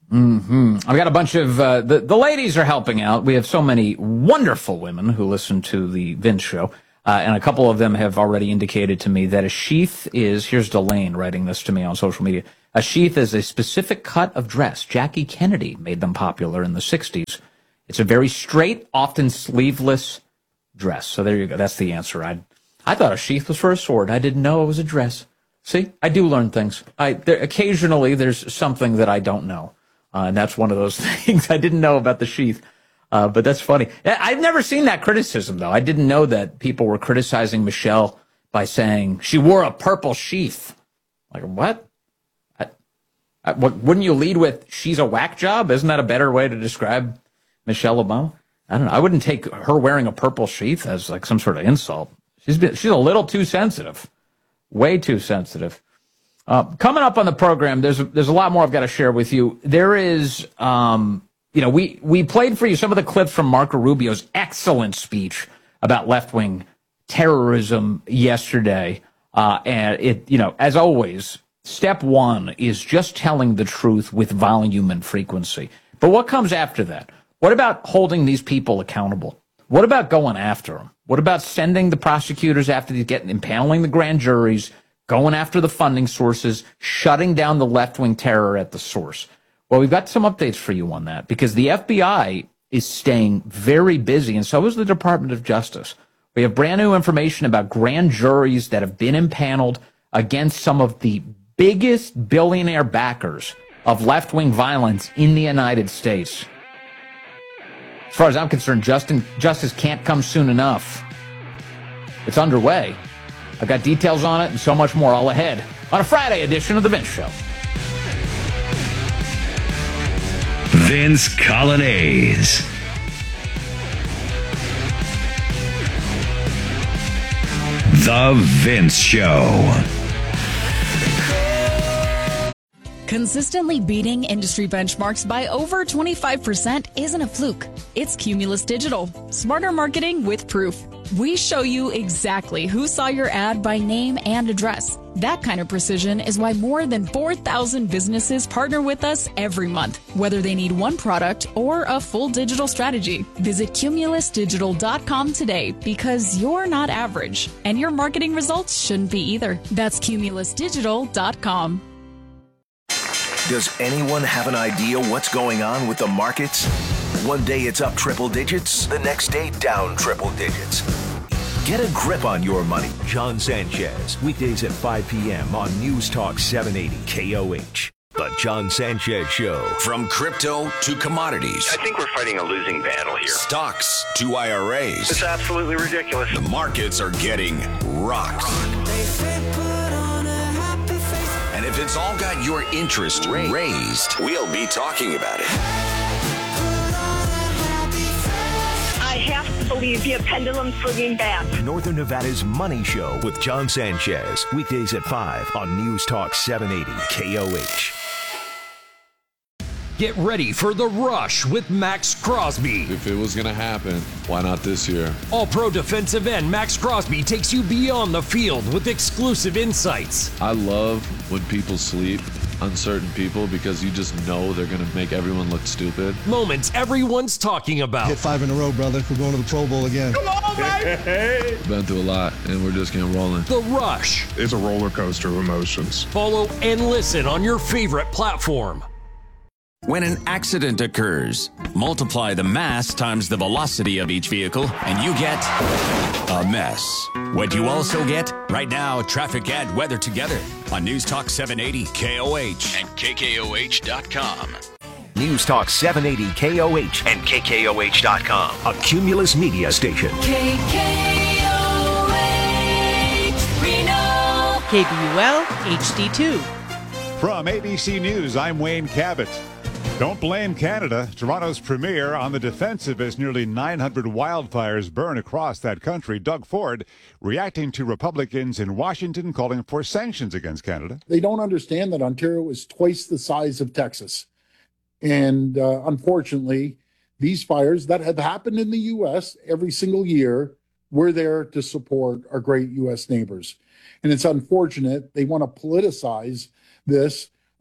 I've got a bunch of, the ladies are helping out. We have so many wonderful women who listen to the Vince show. And a couple of them have already indicated to me that a sheath is, here's Delane writing this to me on social media. A sheath is a specific cut of dress. Jackie Kennedy made them popular in the 60s. It's a very straight, often sleeveless dress. So there you go. That's the answer. I thought a sheath was for a sword. I didn't know it was a dress. See, I do learn things. Occasionally there's something that I don't know. And that's one of those things I didn't know about the sheath. But that's funny. I've never seen that criticism, though. I didn't know that people were criticizing Michelle by saying she wore a purple sheath. Like, what? Wouldn't you lead with, she's a whack job? Isn't that a better way to describe Michelle Obama? I don't know. I wouldn't take her wearing a purple sheath as like some sort of insult. She's a little too sensitive. Way too sensitive. Coming up on the program, there's a lot more I've got to share with you. There is, we played for you some of the clips from Marco Rubio's excellent speech about left-wing terrorism yesterday. And as always, step one is just telling the truth with volume and frequency. But what comes after that? What about holding these people accountable? What about going after them? What about sending the prosecutors after they get impaneling the grand juries, going after the funding sources, shutting down the left-wing terror at the source? Well, we've got some updates for you on that because the FBI is staying very busy, and so is the Department of Justice. We have brand new information about grand juries that have been impaneled against some of the biggest billionaire backers of left-wing violence in the United States. As far as I'm concerned, justice can't come soon enough. It's underway. I've got details on it and so much more all ahead on a Friday edition of The Vince Show. Vince Coglianese. The Vince Show. Consistently beating industry benchmarks by over 25% isn't a fluke. It's Cumulus Digital. Smarter marketing with proof. We show you exactly who saw your ad by name and address. That kind of precision is why more than 4,000 businesses partner with us every month, whether they need one product or a full digital strategy. Visit cumulusdigital.com today because you're not average, and your marketing results shouldn't be either. That's cumulusdigital.com. Does anyone have an idea what's going on with the markets? One day it's up triple digits, the next day down triple digits. Get a grip on your money. John Sanchez, weekdays at 5 p.m. on News Talk 780 KOH. The John Sanchez Show. From crypto to commodities. I think we're fighting a losing battle here. Stocks to IRAs. It's absolutely ridiculous. The markets are getting rocked. And if it's all got your interest raised, we'll be talking about it. I have to believe the pendulum's swinging back. Northern Nevada's Money Show with John Sanchez. Weekdays at 5 on News Talk 780 KOH. Get ready for The Rush with Max Crosby. If it was going to happen, why not this year? All-pro defensive end Max Crosby takes you beyond the field with exclusive insights. I love when people sleep, uncertain people, because you just know they're going to make everyone look stupid. Moments everyone's talking about. Hit 5 in a row, brother. We're going to the Pro Bowl again. Come on, baby! Been through a lot, and we're just getting rolling. The Rush. It's a roller coaster of emotions. Follow and listen on your favorite platform. When an accident occurs, multiply the mass times the velocity of each vehicle, and you get a mess. What you also get? Right now, traffic and weather together on News Talk 780 KOH and KKOH.com. News Talk 780 KOH and KKOH.com. A Cumulus Media station. KKOH Reno. KBUL HD2. From ABC News, I'm Wayne Cabot. Don't blame Canada. Toronto's premier on the defensive as nearly 900 wildfires burn across that country. Doug Ford reacting to Republicans in Washington calling for sanctions against Canada. They don't understand that Ontario is twice the size of Texas. And unfortunately, these fires that have happened in the U.S. every single year, we're there to support our great U.S. neighbors. And it's unfortunate they want to politicize this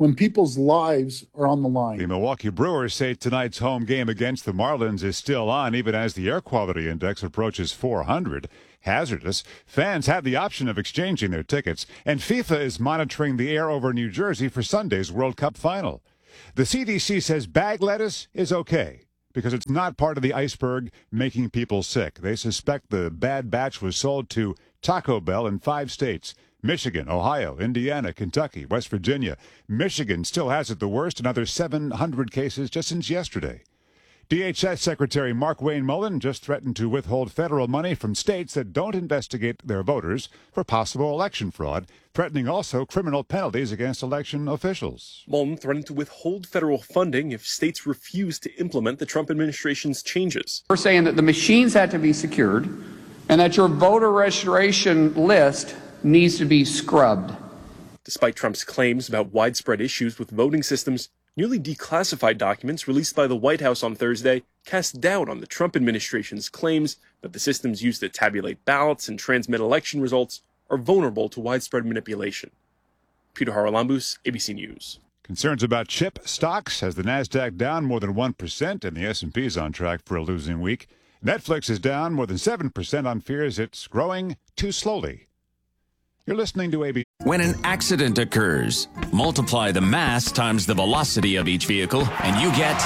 when people's lives are on the line. The Milwaukee Brewers say tonight's home game against the Marlins is still on, even as the air quality index approaches 400. Hazardous. Fans have the option of exchanging their tickets, and FIFA is monitoring the air over New Jersey for Sunday's World Cup final. The CDC says bag lettuce is okay because it's not part of the iceberg making people sick. They suspect the bad batch was sold to Taco Bell in 5 states. Michigan, Ohio, Indiana, Kentucky, West Virginia. Michigan still has it the worst, another 700 cases just since yesterday. DHS Secretary Mark Wayne Mullen just threatened to withhold federal money from states that don't investigate their voters for possible election fraud, threatening also criminal penalties against election officials. Mullen threatened to withhold federal funding if states refuse to implement the Trump administration's changes. We're saying that the machines had to be secured and that your voter registration list needs to be scrubbed. Despite Trump's claims about widespread issues with voting systems, newly declassified documents released by the White House on Thursday cast doubt on the Trump administration's claims that the systems used to tabulate ballots and transmit election results are vulnerable to widespread manipulation. Peter Haralambous, ABC News. Concerns about chip stocks has the Nasdaq down more than 1% and the S&P is on track for a losing week. Netflix is down more than 7% on fears it's growing too slowly. You're listening to ABC. When an accident occurs, multiply the mass times the velocity of each vehicle, and you get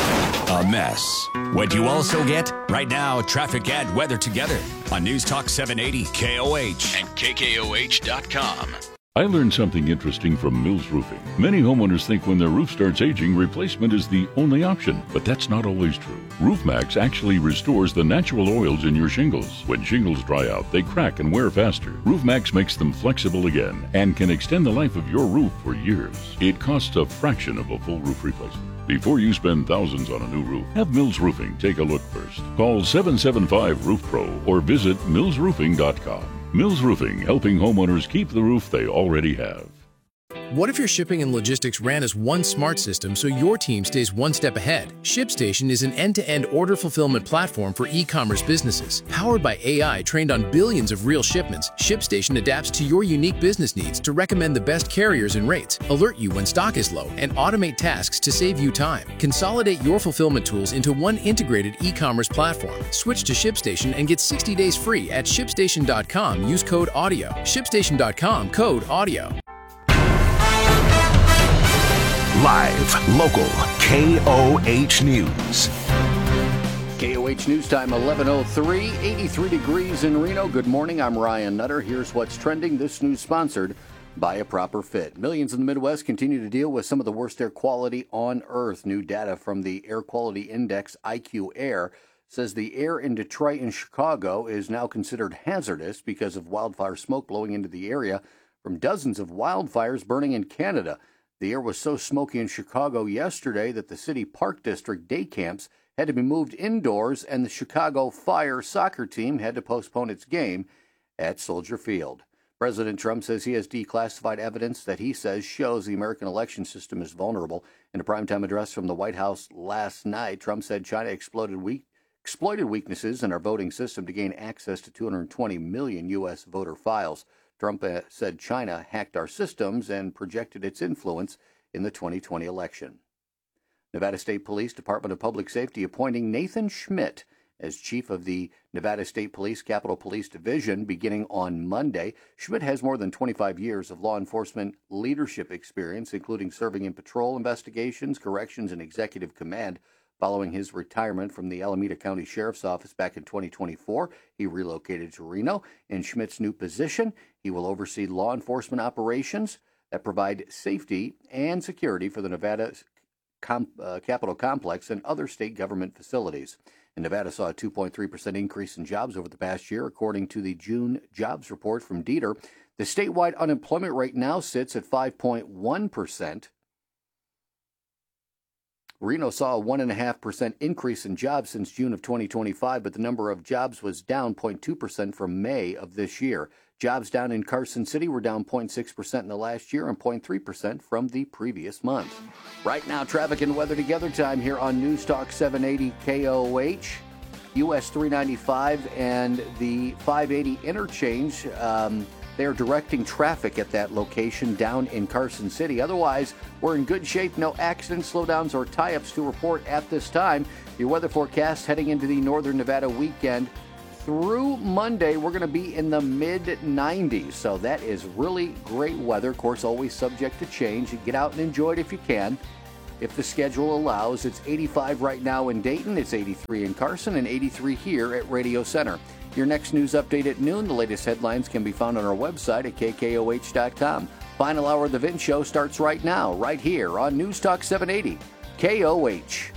a mess. What you also get? Right now, traffic and weather together on News Talk 780 KOH and KKOH.com. I learned something interesting from Mills Roofing. Many homeowners think when their roof starts aging, replacement is the only option, but that's not always true. RoofMax actually restores the natural oils in your shingles. When shingles dry out, they crack and wear faster. RoofMax makes them flexible again and can extend the life of your roof for years. It costs a fraction of a full roof replacement. Before you spend thousands on a new roof, have Mills Roofing take a look first. Call 775-ROOF-PRO or visit millsroofing.com. Mills Roofing, helping homeowners keep the roof they already have. What if your shipping and logistics ran as one smart system so your team stays one step ahead? ShipStation is an end-to-end order fulfillment platform for e-commerce businesses. Powered by AI trained on billions of real shipments, ShipStation adapts to your unique business needs to recommend the best carriers and rates, alert you when stock is low, and automate tasks to save you time. Consolidate your fulfillment tools into one integrated e-commerce platform. Switch to ShipStation and get 60 days free at ShipStation.com. Use code AUDIO. ShipStation.com, code AUDIO. Live, local, KOH News. KOH News Time, 11:03, 83 degrees in Reno. Good morning, I'm Ryan Nutter. Here's what's trending. This news sponsored by A Proper Fit. Millions in the Midwest continue to deal with some of the worst air quality on Earth. New data from the Air Quality Index, IQ Air, says the air in Detroit and Chicago is now considered hazardous because of wildfire smoke blowing into the area from dozens of wildfires burning in Canada. The air was so smoky in Chicago yesterday that the City Park District day camps had to be moved indoors, and the Chicago Fire soccer team had to postpone its game at Soldier Field. President Trump says he has declassified evidence that he says shows the American election system is vulnerable. In a primetime address from the White House last night, Trump said China exploited weaknesses in our voting system to gain access to 220 million U.S. voter files. Trump said China hacked our systems and projected its influence in the 2020 election. Nevada State Police Department of Public Safety appointing Nathan Schmidt as chief of the Nevada State Police Capitol Police Division beginning on Monday. Schmidt has more than 25 years of law enforcement leadership experience, including serving in patrol investigations, corrections, and executive command. Following his retirement from the Alameda County Sheriff's Office back in 2024, he relocated to Reno. In Schmidt's new position, he will oversee law enforcement operations that provide safety and security for the Nevada Capitol Complex and other state government facilities. And Nevada saw a 2.3% increase in jobs over the past year, according to the June jobs report from Deeter. The statewide unemployment rate now sits at 5.1%. Reno saw a 1.5% increase in jobs since June of 2025, but the number of jobs was down 0.2% from May of this year. Jobs down in Carson City were down 0.6% in the last year and 0.3% from the previous month. Right now, traffic and weather together time here on News Talk 780 KOH. US 395 and the 580 interchange They are directing traffic at that location down in Carson City. Otherwise, we're in good shape. No accidents, slowdowns, or tie-ups to report at this time. Your weather forecast heading into the Northern Nevada weekend. Through Monday, we're going to be in the mid-90s, so that is really great weather. Of course, always subject to change. Get out and enjoy it if you can. If the schedule allows, it's 85 right now in Dayton, it's 83 in Carson, and 83 here at Radio Center. Your next news update at noon. The latest headlines can be found on our website at KKOH.com. Final hour of the Vince Show starts right now, right here on News Talk 780, KOH.